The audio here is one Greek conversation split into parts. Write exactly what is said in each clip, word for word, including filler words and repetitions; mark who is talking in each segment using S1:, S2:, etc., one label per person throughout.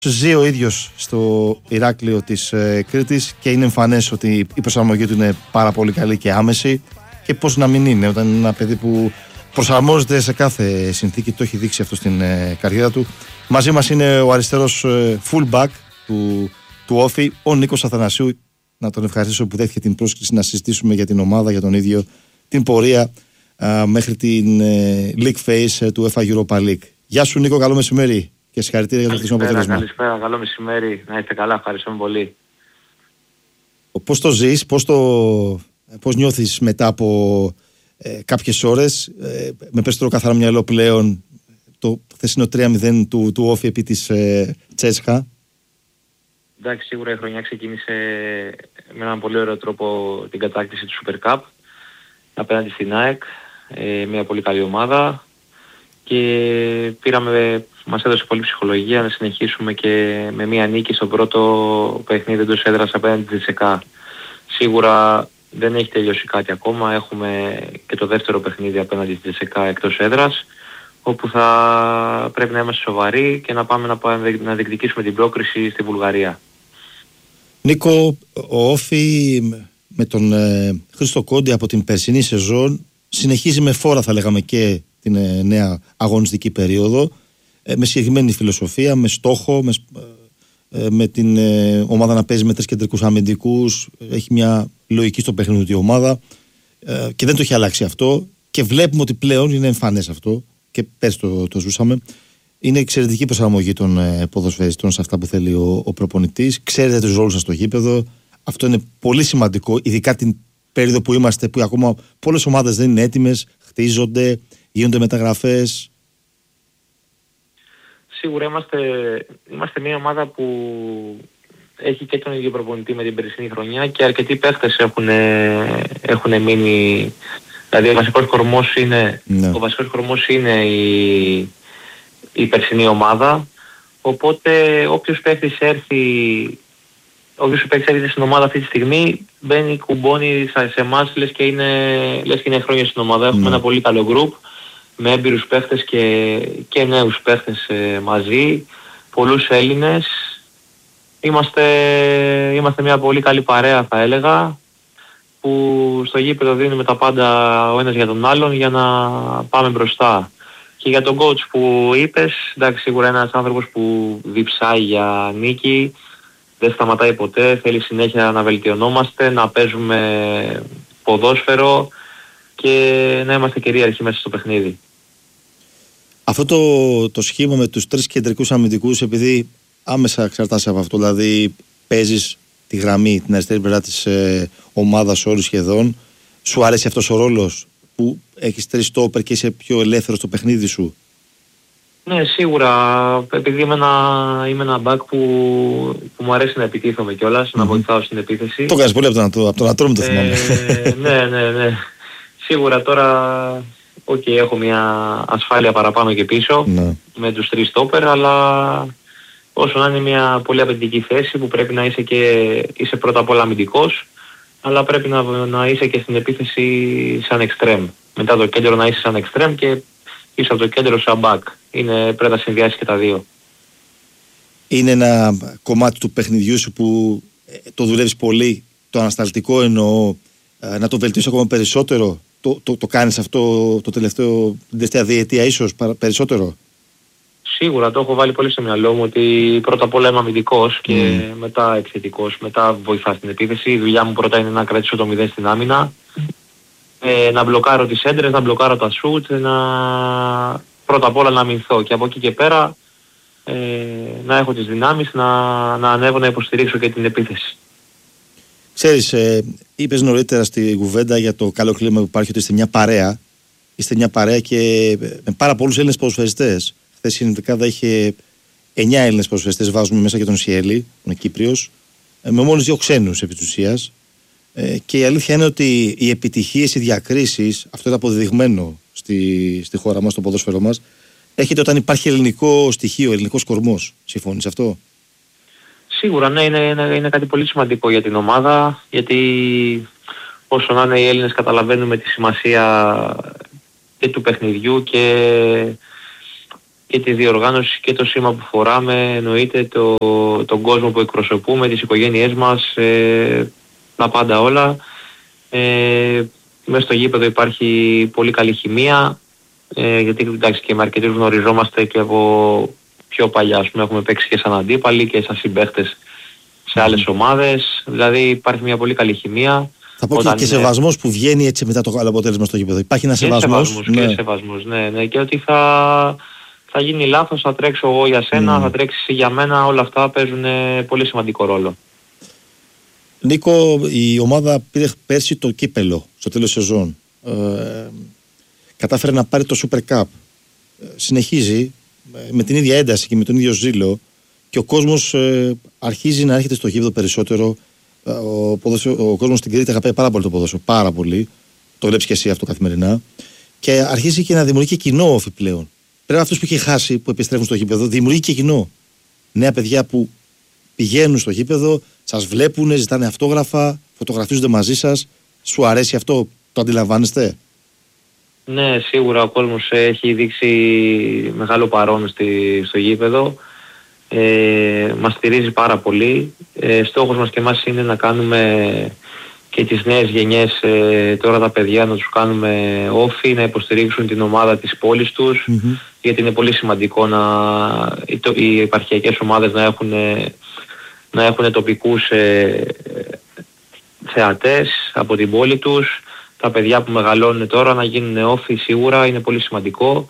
S1: Ζει ο ίδιος στο Ηράκλειο της ε, Κρήτης και είναι εμφανές ότι η προσαρμογή του είναι πάρα πολύ καλή και άμεση. Και πώς να μην είναι όταν είναι ένα παιδί που προσαρμόζεται σε κάθε συνθήκη, το έχει δείξει αυτό στην ε, καριέρα του. Μαζί μας είναι ο αριστερός ε, fullback του, του Όφη, ο Νίκος Αθανασίου. Να τον ευχαριστήσω που δέχτηκε την πρόσκληση να συζητήσουμε για την ομάδα, για τον ίδιο, την πορεία ε, μέχρι την ε, League Phase ε, του UEFA Europa League. Γεια σου Νίκο, καλό μεσημέρι. Και συγχαρητήρια για το χθεσινό αποτέλεσμα.
S2: Καλησπέρα, καλό μεσημέρι. Να είστε καλά, ευχαριστούμε πολύ.
S1: Πώς το ζεις, πώς, το, πώς νιώθεις μετά από ε, κάποιες ώρες, ε, με περισσότερο καθαρό μυαλό πλέον, το χθεσινό τρία μηδέν του, του Όφη επί της ε, Τσέσχα?
S2: Εντάξει, σίγουρα η χρονιά ξεκίνησε με έναν πολύ ωραίο τρόπο την κατάκτηση του Super Cup απέναντι στην ΑΕΚ, ε, μια πολύ καλή ομάδα, και πήραμε, μας έδωσε πολύ ψυχολογία να συνεχίσουμε και με μια νίκη στο πρώτο παιχνίδι εντός έδρας απέναντι στη Τσεσεκά. Σίγουρα δεν έχει τελειώσει κάτι ακόμα, έχουμε και το δεύτερο παιχνίδι απέναντι στη Τσεσεκά εκτός έδρας, όπου θα πρέπει να είμαστε σοβαροί και να πάμε να, πάμε, να διεκδικήσουμε την πρόκριση στη Βουλγαρία.
S1: Νίκο, ο Όφη με τον ε, Χρήστο Κόντι από την περσινή σεζόν συνεχίζει με φόρα, θα λέγαμε, και την ε, νέα αγωνιστική περίοδο, ε, με συγκεκριμένη φιλοσοφία, με στόχο, με, ε, με την ε, ομάδα να παίζει με τρεις κεντρικούς αμυντικούς. Έχει μια λογική στο παιχνίδι του η ομάδα, ε, και δεν το έχει αλλάξει αυτό, και βλέπουμε ότι πλέον είναι εμφανές αυτό, και πέρσι το, το ζούσαμε. Είναι εξαιρετική προσαρμογή των ε, ποδοσφαιριστών σε αυτά που θέλει ο, ο προπονητής. Ξέρετε τους ρόλους σας στο γήπεδο. Αυτό είναι πολύ σημαντικό, ειδικά την περίοδο που είμαστε, που ακόμα πολλές ομάδες δεν είναι έτοιμες, χτίζονται, γίνονται μεταγραφές.
S2: Σίγουρα είμαστε, είμαστε μια ομάδα που έχει και τον ίδιο προπονητή με την περσινή χρονιά και αρκετοί παίχτες έχουν, έχουν μείνει. Δηλαδή ο βασικός κορμός είναι, ναι. ο βασικός κορμός είναι η, η περσινή ομάδα, οπότε όποιος παίχτης έρθει όποιος παίχτης έρθει στην ομάδα αυτή τη στιγμή μπαίνει, κουμπώνει σε εμάς, λες και είναι, λες και είναι χρόνια στην ομάδα. Έχουμε ναι. ένα πολύ καλό γκρουπ με έμπειρους παίχτες και, και νέους παίχτες ε, μαζί, πολλούς Έλληνες. Είμαστε, είμαστε μια πολύ καλή παρέα, θα έλεγα, που στο γήπεδο δίνουμε τα πάντα ο ένας για τον άλλον για να πάμε μπροστά. Και για τον coach που είπες, εντάξει, σίγουρα είναι ένας άνθρωπος που διψάει για νίκη, δεν σταματάει ποτέ, θέλει συνέχεια να βελτιωνόμαστε, να παίζουμε ποδόσφαιρο και να είμαστε κυρίαρχοι μέσα στο παιχνίδι.
S1: Αυτό το, το σχήμα με τους τρεις κεντρικούς αμυντικούς, επειδή άμεσα εξαρτάσαι από αυτό, δηλαδή παίζεις τη γραμμή, την αριστερή πλευρά της ε, ομάδας όλους σχεδόν, σου αρέσει αυτός ο ρόλος που έχεις τρεις στόπερ και είσαι πιο ελεύθερος στο παιχνίδι σου?
S2: Ναι, σίγουρα, επειδή είμαι ένα, είμαι ένα back που, που μου αρέσει να επιτίθομαι κιόλας, mm-hmm. να βοηθάω στην επίθεση.
S1: Το κάνεις πολύ από τον, από τον Ατρόμητο, το θυμάμαι.
S2: Ε, ναι, ναι, ναι. Σίγουρα τώρα, ok, έχω μια ασφάλεια παραπάνω και πίσω ναι. με τους τρεις στόπερ, αλλά όσο να είναι μια πολύ απαιτητική θέση που πρέπει να είσαι και είσαι πρώτα απ' όλα αμυντικός, αλλά πρέπει να, να είσαι και στην επίθεση σαν εξτρέμ. Μετά το κέντρο να είσαι σαν εξτρέμ και πίσω από το κέντρο σαν back. Είναι, πρέπει να συνδυάσεις και τα δύο.
S1: Είναι ένα κομμάτι του παιχνιδιού σου που το δουλεύεις πολύ, το ανασταλτικό εννοώ, να το βελτιώσεις ακόμα περισσότερο? Το, το, το κάνεις αυτό το τελευταίο, την τελευταία διετία ίσως περισσότερο?
S2: Σίγουρα το έχω βάλει πολύ στο μυαλό μου ότι πρώτα απ' όλα είμαι αμυντικός και mm. μετά επιθετικός, μετά βοηθά στην επίθεση. Η δουλειά μου πρώτα είναι να κρατήσω το μηδέν στην άμυνα, ε, να μπλοκάρω τις έντρες, να μπλοκάρω τα σουτ, να... πρώτα απ' όλα να αμυνθώ και από εκεί και πέρα ε, να έχω τις δυνάμεις να, να ανέβω να υποστηρίξω και την επίθεση.
S1: Ξέρεις, ε, είπες νωρίτερα στη κουβέντα για το καλό κλίμα που υπάρχει, ότι είστε μια παρέα. Είστε μια παρέα και με πάρα πολλούς Έλληνες ποδοσφαιριστές. Χθες η Νιτικάδα είχε εννιά Έλληνες ποδοσφαιριστές, βάζουμε μέσα και τον Σιέλη, που είναι Κύπριος, με μόλις δύο ξένους επί της ουσίας. Ε, και η αλήθεια είναι ότι οι επιτυχίες, οι διακρίσεις, αυτό είναι αποδεδειγμένο στη, στη χώρα μας, στο ποδόσφαιρο μας, έχετε όταν υπάρχει ελληνικό στοιχείο, ελληνικός κορμός. Συμφωνείς αυτό?
S2: Σίγουρα, ναι, είναι, είναι, είναι κάτι πολύ σημαντικό για την ομάδα, γιατί όσο να είναι οι Έλληνες καταλαβαίνουμε τη σημασία και του παιχνιδιού και και τη διοργάνωση και το σήμα που φοράμε, εννοείται το, τον κόσμο που εκπροσωπούμε, τις οικογένειές μας, ε, τα πάντα όλα. Ε, μέσα στο γήπεδο υπάρχει πολύ καλή χημεία, ε, γιατί εντάξει, και με αρκετούς γνωριζόμαστε και από πιο παλιά, ας πούμε, έχουμε παίξει και σαν αντίπαλοι και σαν συμπαίχτες σε άλλες ομάδες, δηλαδή υπάρχει μια πολύ καλή χημεία.
S1: Θα πω και, και σεβασμός που βγαίνει έτσι μετά το άλλο αποτέλεσμα στο γήπεδο. Υπάρχει ένα σεβασμός.
S2: Σεβασμός, ναι. Και σεβασμός, ναι, ναι. Και ότι θα, θα γίνει λάθος, θα τρέξω εγώ για σένα, mm. θα τρέξεις για μένα, όλα αυτά παίζουν πολύ σημαντικό ρόλο.
S1: Νίκο, η ομάδα πήρε πέρσι το κύπελο στο τέλος σεζόν. Ε, κατάφερε να πάρει το Super Cup. Ε, συνεχίζει με την ίδια ένταση και με τον ίδιο ζήλο και ο κόσμος ε, αρχίζει να έρχεται στο γήπεδο περισσότερο. Ο, ο κόσμος στην Κρήτη αγαπάει πάρα πολύ το ποδόσφαιρο, πάρα πολύ. Το βλέπεις και εσύ αυτό καθημερινά. Και αρχίζει και να δημιουργεί και κοινό όφι πλέον. Πέρα αυτούς που είχε χάσει, που επιστρέφουν στο γήπεδο, δημιουργεί και κοινό. Νέα παιδιά που πηγαίνουν στο γήπεδο, σας βλέπουν, ζητάνε αυτόγραφα, φωτογραφίζονται μαζί σας. Σου αρέσει αυτό, το αντιλαμβάνεστε?
S2: Ναι, σίγουρα ο κόσμος έχει δείξει μεγάλο παρόν στη, στο γήπεδο. Ε, μας στηρίζει πάρα πολύ. Ε, στόχος μας και εμάς είναι να κάνουμε και τις νέες γενιές, ε, τώρα τα παιδιά να τους κάνουμε όφι, να υποστηρίξουν την ομάδα της πόλης τους, mm-hmm. γιατί είναι πολύ σημαντικό να, οι, οι επαρχιακές ομάδες να έχουν, να έχουν τοπικούς ε, θεατές από την πόλη τους. Τα παιδιά που μεγαλώνουν τώρα να γίνουν όφι σίγουρα είναι πολύ σημαντικό.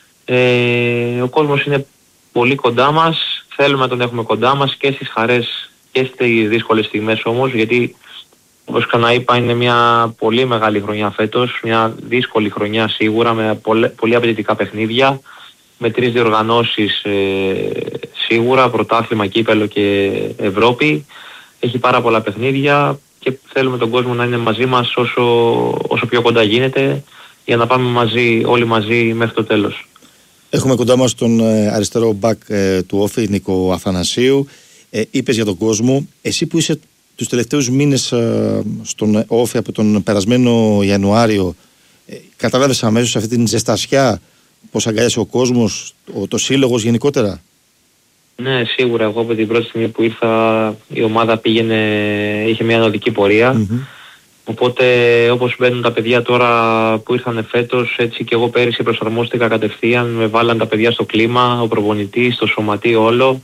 S2: Ε, ο κόσμος είναι πολύ κοντά μας, θέλουμε να τον έχουμε κοντά μας και στις χαρές και στις δύσκολες στιγμές όμως, γιατί όπως ξαναείπα είναι μια πολύ μεγάλη χρονιά φέτος, μια δύσκολη χρονιά σίγουρα με πολύ, πολύ απαιτητικά παιχνίδια, με τρεις διοργανώσεις ε, σίγουρα, πρωτάθλημα, κύπελο και Ευρώπη. Έχει πάρα πολλά παιχνίδια και θέλουμε τον κόσμο να είναι μαζί μας όσο, όσο πιο κοντά γίνεται, για να πάμε μαζί, όλοι μαζί μέχρι το τέλος.
S1: Έχουμε κοντά μας τον ε, αριστερό μπακ ε, του όφι, Νίκο Αθανασίου. Ε, είπες για τον κόσμο, εσύ που είσαι τους τελευταίους μήνες ε, στον όφι από τον περασμένο Ιανουάριο, ε, καταλάβες αμέσως αυτή την ζεστασιά, πώς αγκαλιάσει ο κόσμος, ο, το σύλλογος γενικότερα?
S2: Ναι, σίγουρα. Εγώ από την πρώτη στιγμή που ήρθα η ομάδα πήγαινε, είχε μια ανωδική πορεία. Mm-hmm. Οπότε όπως μπαίνουν τα παιδιά τώρα που ήρθαν φέτος, έτσι και εγώ πέρυσι προσαρμόστηκα κατευθείαν, με βάλαν τα παιδιά στο κλίμα, ο προπονητής, το σωματείο όλο,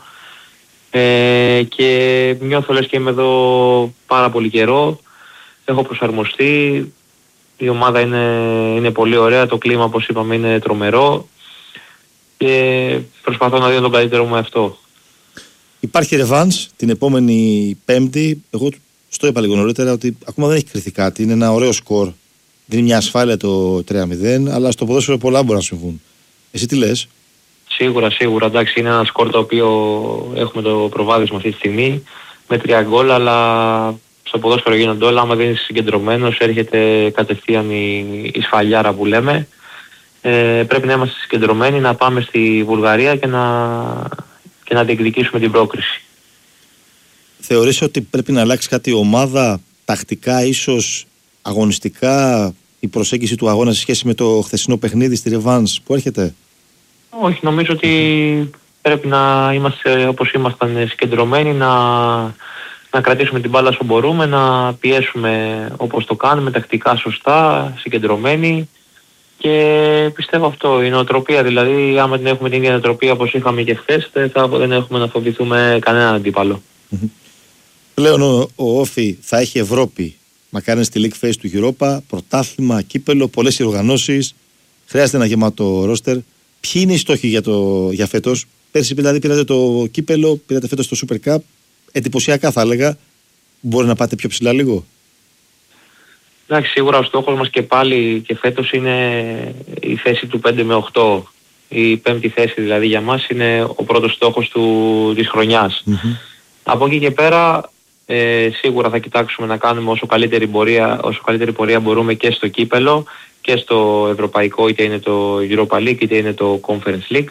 S2: ε, και νιώθω λες και είμαι εδώ πάρα πολύ καιρό, έχω προσαρμοστεί, η ομάδα είναι, είναι πολύ ωραία, το κλίμα όπως είπαμε είναι τρομερό και προσπαθώ να δίνω τον καλύτερο μου εαυτό.
S1: Υπάρχει ρεβάνς την επόμενη Πέμπτη. Εγώ στο είπα λίγο νωρίτερα ότι ακόμα δεν έχει κρυθεί κάτι. Είναι ένα ωραίο σκορ. Δίνει μια ασφάλεια το τρία μηδέν, αλλά στο ποδόσφαιρο πολλά μπορούν να συμβούν. Εσύ τι λες?
S2: Σίγουρα, σίγουρα. Εντάξει, είναι ένα σκορ το οποίο έχουμε το προβάδισμα αυτή τη στιγμή με τρία γκολ, αλλά στο ποδόσφαιρο γίνονται όλα. Άμα δεν είσαι συγκεντρωμένος, έρχεται κατευθείαν η, η σφαλιάρα που λέμε. Ε, πρέπει να είμαστε συγκεντρωμένοι, να πάμε στη Βουλγαρία και να, και να διεκδικήσουμε την πρόκριση.
S1: Θεωρείς ότι πρέπει να αλλάξει κάτι η ομάδα, τακτικά, ίσως αγωνιστικά, η προσέγγιση του αγώνα σε σχέση με το χθεσινό παιχνίδι στη Ρεβάνς που έρχεται?
S2: Όχι, νομίζω ότι πρέπει να είμαστε όπως ήμασταν συγκεντρωμένοι, να, να κρατήσουμε την μπάλα όσο μπορούμε, να πιέσουμε όπως το κάνουμε, τακτικά σωστά, συγκεντρωμένοι, και πιστεύω αυτό, η νοοτροπία δηλαδή, άμα την έχουμε την ίδια νοοτροπία όπως είχαμε και χθες, δεν έχουμε να φοβηθούμε κανέναν αντίπαλο.
S1: Πλέον ο, ο Όφι θα έχει Ευρώπη, μακάρι στη League Phase του Europa, πρωτάθλημα, κύπελο, πολλές οργανώσεις, χρειάζεται ένα γεμάτο ρόστερ. Ποιοι είναι οι στόχοι για, το, για φέτος? Πέρσι δηλαδή πήρατε το κύπελο, πήρατε φέτος το Super Cup, εντυπωσιακά θα έλεγα. Μπορεί να πάτε πιο ψηλά λίγο?
S2: Εντάξει, σίγουρα ο στόχος μας και πάλι και φέτος είναι η θέση του πέντε με οκτώ. Η πέμπτη θέση δηλαδή για μας είναι ο πρώτος στόχος του, της χρονιάς. Mm-hmm. Από εκεί και πέρα ε, σίγουρα θα κοιτάξουμε να κάνουμε όσο καλύτερη πορεία, όσο καλύτερη πορεία μπορούμε και στο κύπελο και στο ευρωπαϊκό, είτε είναι το Europa League είτε είναι το Conference League.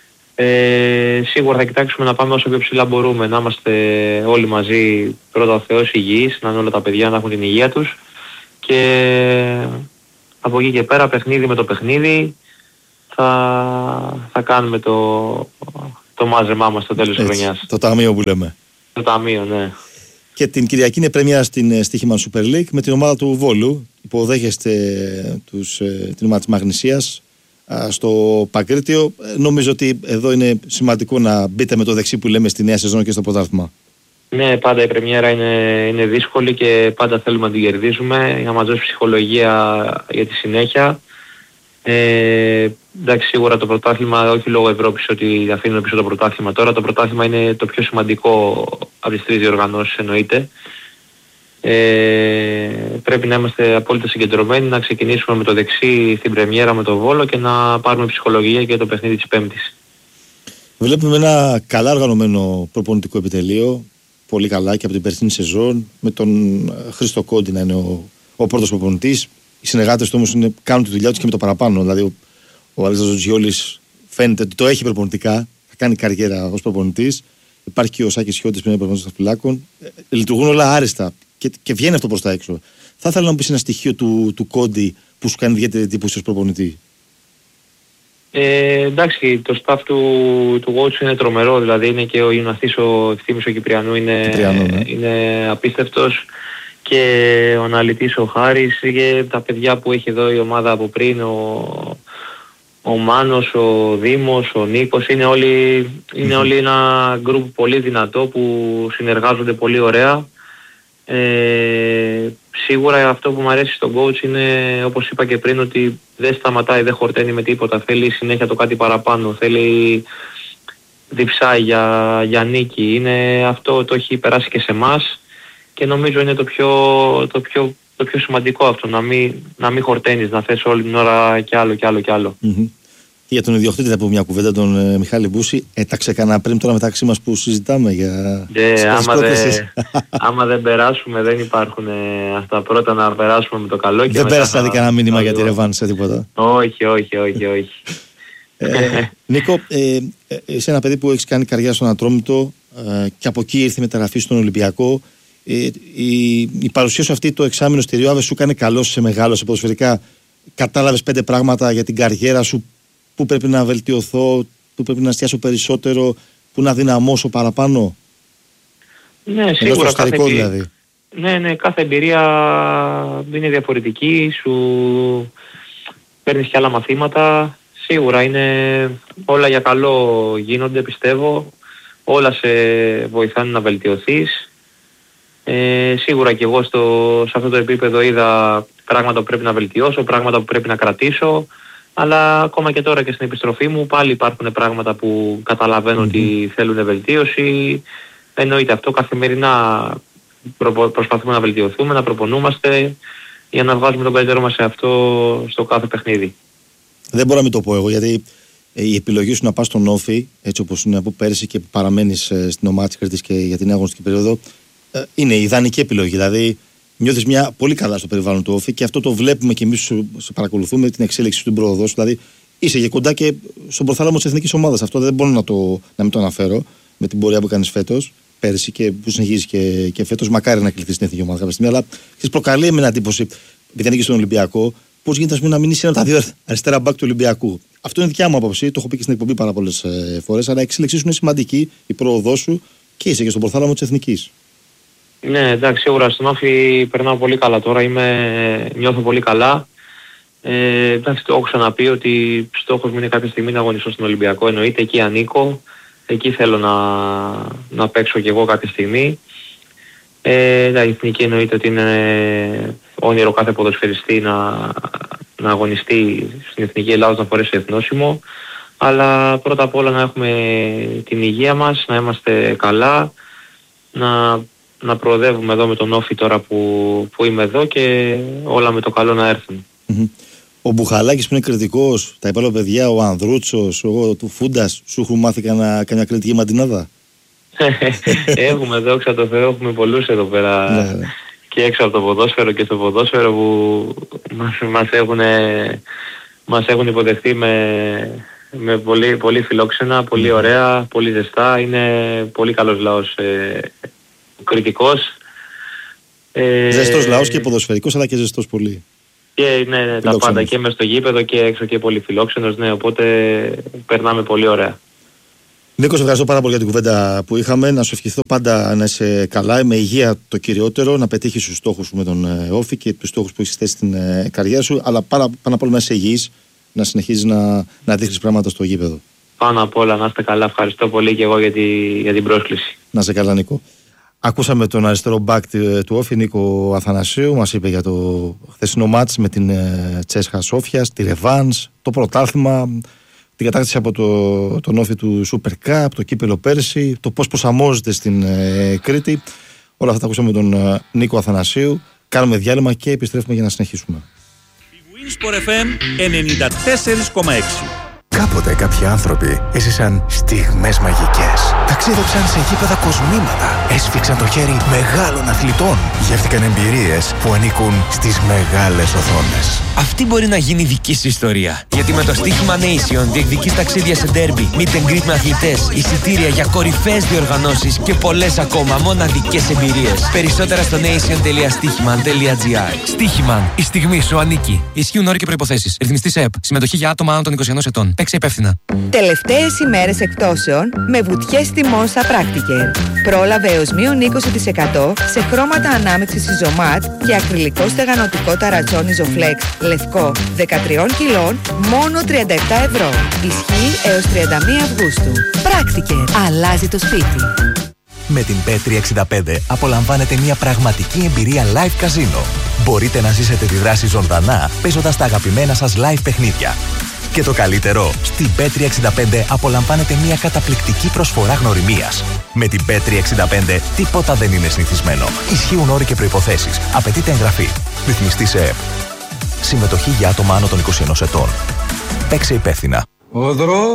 S2: Ε, σίγουρα θα κοιτάξουμε να πάμε όσο πιο ψηλά μπορούμε, να είμαστε όλοι μαζί, πρώτα ο Θεός υγιείς, να είναι όλα τα παιδιά να έχουν την υγεία τους, και από εκεί και πέρα παιχνίδι με το παιχνίδι θα, θα κάνουμε το, το μάζεμά μας στο τέλος της χρονιάς.
S1: Το ταμείο που λέμε.
S2: Το ταμείο, ναι.
S1: Και την Κυριακή είναι πρέμια στην Στοίχημαν Super League με την ομάδα του Βόλου. Υποδέχεστε τους, την ομάδα της Μαγνησίας στο Παγκρίτιο. Νομίζω ότι εδώ είναι σημαντικό να μπείτε με το δεξί που λέμε στη νέα σεζόν και στο πρωτάθλημα.
S2: Ναι, πάντα η πρεμιέρα είναι, είναι δύσκολη και πάντα θέλουμε να την κερδίσουμε για να μας δώσει ψυχολογία για τη συνέχεια. Ε, εντάξει, σίγουρα το πρωτάθλημα, όχι λόγω Ευρώπης ότι αφήνουμε πίσω το πρωτάθλημα τώρα, το πρωτάθλημα είναι το πιο σημαντικό από τις τρεις διοργανώσεις εννοείται. Ε, πρέπει να είμαστε απόλυτα συγκεντρωμένοι, να ξεκινήσουμε με το δεξί στην πρεμιέρα με το Βόλο και να πάρουμε ψυχολογία για το παιχνίδι της Πέμπτης. Βλέπουμε
S1: ένα καλά οργανωμένο προπονητικό επιτελείο, πολύ καλά και από την περσινή σεζόν, με τον Χρήστο Κόντι να είναι ο, ο πρώτος προπονητής. Οι συνεργάτες του όμως είναι, κάνουν τη δουλειά τους και με το παραπάνω. Δηλαδή ο, ο Αλέξανδρος Τζιόλης φαίνεται ότι το έχει προπονητικά, θα κάνει καριέρα ως προπονητής. Υπάρχει και ο Σάκης Χιώτης που είναι προπονητής των φυλάκων. Ε, λειτουργούν όλα άριστα και, και βγαίνει αυτό προς τα έξω. Θα ήθελα να μου πεις ένα στοιχείο του, του Κόντι που σου κάνει ιδιαίτερη εντύπωση ως προπονητή.
S2: Ε, εντάξει, το staff του, του Watch είναι τρομερό, δηλαδή είναι και ο γυμναστής ο Ευθύμης ο Κυπριανού είναι, Κυπριανού, ναι. είναι απίστευτος και ο αναλυτής ο Χάρης και τα παιδιά που έχει εδώ η ομάδα από πριν, ο, ο Μάνος, ο Δήμος, ο Νίκος, είναι όλοι, είναι mm-hmm. όλοι ένα γκρουπ πολύ δυνατό που συνεργάζονται πολύ ωραία. Ε, σίγουρα αυτό που μου αρέσει στον coach είναι, όπως είπα και πριν, ότι δεν σταματάει, δεν χορταίνει με τίποτα, θέλει συνέχεια το κάτι παραπάνω, θέλει διψάει για, για νίκη, είναι, αυτό το έχει περάσει και σε εμάς και νομίζω είναι το πιο, το πιο, το πιο σημαντικό αυτό, να μην, να μην χορταίνεις, να θες όλη την ώρα κι άλλο κι άλλο κι άλλο.
S1: Mm-hmm. Και για τον ιδιοκτήτη θα πω μια κουβέντα, τον ε, Μιχάλη Μπούση. Ε, τα ξεκανά πριν τώρα μεταξύ μας που συζητάμε για...
S2: Yeah, άμα, δε, άμα δεν περάσουμε δεν υπάρχουν ε, αυτά, πρώτα να περάσουμε με το καλό και
S1: δεν πέρασε δηλαδή κανένα μήνυμα για τη
S2: ρεβάνς
S1: ρεβάνς σε τίποτα.
S2: Όχι, όχι, όχι, όχι.
S1: ε, Νίκο, ε, ε, είσαι ένα παιδί που έχεις κάνει καριέρα στον Ατρόμητο ε, και από εκεί ήρθε η μεταγραφή στον Ολυμπιακό. Ε, η, η παρουσία σου αυτή το εξάμηνο στη Ριόαβε σου έκανε καλό, σε μεγάλωσε ποδοσφαιρικά. Κατάλαβες πέντε πράγματα για την καριέρα σου, πού πρέπει να βελτιωθώ, πού πρέπει να εστιάσω περισσότερο, πού να δυναμώσω παραπάνω.
S2: Ναι, σίγουρα κάθε εμπειρία,
S1: δηλαδή.
S2: Ναι, ναι, κάθε εμπειρία είναι διαφορετική, σου παίρνεις και άλλα μαθήματα. Σίγουρα είναι όλα για καλό γίνονται, πιστεύω. Όλα σε βοηθάνε να βελτιωθείς. Ε, σίγουρα και εγώ στο, σε αυτό το επίπεδο είδα πράγματα που πρέπει να βελτιώσω, πράγματα που πρέπει να κρατήσω. Αλλά ακόμα και τώρα και στην επιστροφή μου πάλι υπάρχουν πράγματα που καταλαβαίνω mm-hmm. ότι θέλουν βελτίωση. Εννοείται αυτό, καθημερινά προ, προσπαθούμε να βελτιωθούμε, να προπονούμαστε για να βγάζουμε τον καλύτερό μας σε αυτό στο κάθε παιχνίδι.
S1: Δεν μπορώ να μην το πω εγώ, γιατί η επιλογή σου να πας στον Όφη, έτσι όπως είναι από πέρσι και παραμένεις στην ομάδα της Κρήτης και για την αγωνιστική περίοδο, είναι η ιδανική επιλογή. Δηλαδή νιώθεις μια πολύ καλά στο περιβάλλον του Όφη και αυτό το βλέπουμε και εμείς σε παρακολουθούμε την εξέλιξη του πρόοδο σου. Δηλαδή είσαι και κοντά και στον προθάλαμο της εθνικής ομάδας. Αυτό δεν μπορώ να, το, να μην το αναφέρω με την πορεία που κάνεις φέτος, πέρσι και που συνεχίζεις και, και φέτος. Μακάρι να κληθείς στην εθνική ομάδα κάποια στιγμή. Αλλά της προκαλεί με εντύπωση, επειδή ανήκεις στον Ολυμπιακό, πώς γίνεται ας πούμε, να μην είσαι ένα από τα δύο αριστερά μπακ του Ολυμπιακού. Αυτό είναι δικιά μου άποψη, το έχω πει και στην εκπομπή πάρα πολλές ε, φορές. Αλλά η εξέλιξή σου είναι σημαντική, η πρόοδό σου και είσαι και στον προθάλαμο της εθνικής.
S2: Ναι, εντάξει, σίγουρα στον Όφη περνάω πολύ καλά τώρα, είμαι, νιώθω πολύ καλά. Ε, εντάξει, το έχω ξαναπεί ότι στόχος μου είναι κάποια στιγμή να αγωνιστώ στον Ολυμπιακό, εννοείται, εκεί ανήκω, εκεί θέλω να, να παίξω κι εγώ κάποια στιγμή. Ε, η εθνική εννοείται ότι είναι όνειρο κάθε ποδοσφαιριστή να, να αγωνιστεί στην εθνική Ελλάδα, να φορέσει εθνόσημο. Αλλά πρώτα απ' όλα να έχουμε την υγεία μας, να είμαστε καλά, να... να προοδεύουμε εδώ με τον Όφη τώρα που, που είμαι εδώ και όλα με το καλό να έρθουν.
S1: Mm-hmm. Ο Μπουχαλάκης που είναι κριτικός, τα υπόλοιπα παιδιά, ο Ανδρούτσος, εγώ του Φούντας, σου έχουν μάθει κανένα, κανένα κριτική μαντινάδα?
S2: Έχουμε, δόξα τω Θεώ, έχουμε πολλούς εδώ πέρα και έξω από το ποδόσφαιρο και στο ποδόσφαιρο που μας, μας, έχουν, μας έχουν υποδεχτεί με, με πολύ, πολύ φιλόξενα, πολύ ωραία, πολύ ζεστά. Είναι πολύ καλός λαός. Ε, κριτικός.
S1: Ζεστός λαός και ποδοσφαιρικός, αλλά και ζεστός πολύ.
S2: Και ναι, ναι τα πάντα και μες στο γήπεδο και έξω και πολύ φιλόξενος, ναι, οπότε περνάμε πολύ ωραία.
S1: Νίκο, σε ευχαριστώ πάρα πολύ για την κουβέντα που είχαμε. Να σου ευχηθώ πάντα να είσαι καλά, με υγεία το κυριότερο, να πετύχεις τους στόχους σου με τον Όφη και τους στόχους που έχεις θέσει στην καριέρα σου, αλλά πάνω, πάνω απ' όλα να είσαι υγιής, να συνεχίζεις να, να δείχνεις πράγματα στο γήπεδο.
S2: Πάνω απ' όλα να είστε καλά. Ευχαριστώ πολύ και εγώ για, τη, για την πρόσκληση.
S1: Να είσαι καλά, Νίκο. Ακούσαμε τον αριστερό μπακ του Όφη, Νίκο Αθανασίου. Μας είπε για το χθεσινό μάτς με την Τσέσχα Σόφιας, τη ρεβάνς, το πρωτάθλημα, την κατάκτηση από το, τον Όφη του Super Cup, το κύπελο πέρσι, το πώς προσαρμόζεται στην ε, Κρήτη. Όλα αυτά τα ακούσαμε τον ε, Νίκο Αθανασίου. Κάνουμε διάλειμμα και επιστρέφουμε για να συνεχίσουμε.
S3: Winsport εφ εμ ενενήντα τέσσερα κόμμα έξι.
S4: Κάποτε κάποιοι άνθρωποι έζησαν στιγμές μαγικές. Ταξίδεψαν σε γήπεδα κοσμήματα. Έσφιξαν το χέρι μεγάλων αθλητών. Γεύτηκαν εμπειρίες που ανήκουν στις μεγάλες οθόνες.
S5: Αυτή μπορεί να γίνει δική σου ιστορία. Γιατί με το στοίχημα Nation διεκδικείς ταξίδια σε ντέρμπι, meet and greet με αθλητές, εισιτήρια για κορυφαίες διοργανώσεις και πολλές ακόμα μοναδικές εμπειρίες. Περισσότερα στο nation τελεία στοίχημαν τελεία τζι άρ. Στοίχημαν. Η στιγμή σου ανήκει. Ισχύουν όροι και προϋποθέσεις. Ρυθμιστής ΕΕΠ. Συμμετοχή για άτομα άνω των είκοσι ενός ετών. Παίξε υπεύθυνα.
S6: Τελευταίες ημέρες εκπτώσεων με βουτιές τιμών στα Practiker. Πρόλαβε έως μείον είκοσι τοις εκατό σε χρώματα ανάμειξης Isomat και ακριλικό στεγανοτικό ταρατσόν Isoflex λευκό δεκατρία κιλών μόνο τριάντα επτά ευρώ. Ισχύει έως τριάντα μία Αυγούστου. Practiker. Αλλάζει το σπίτι.
S4: Με την μπετ τριακόσια εξήντα πέντε απολαμβάνετε μια πραγματική εμπειρία live καζίνο. Μπορείτε να ζήσετε τη δράση ζωντανά παίζοντας τα αγαπημένα σας live παιχνίδια. Και το καλύτερο, στην μπετ τριακόσια εξήντα πέντε απολαμβάνετε μια καταπληκτική προσφορά γνωριμίας. Με την μπετ τριακόσια εξήντα πέντε τίποτα δεν είναι συνηθισμένο. Ισχύουν όροι και προϋποθέσεις. Απαιτείται εγγραφή. Ρυθμιστής ΕΕΠ. Συμμετοχή για άτομα άνω των είκοσι ενός ετών. Παίξε υπεύθυνα.
S7: Ο δρόμος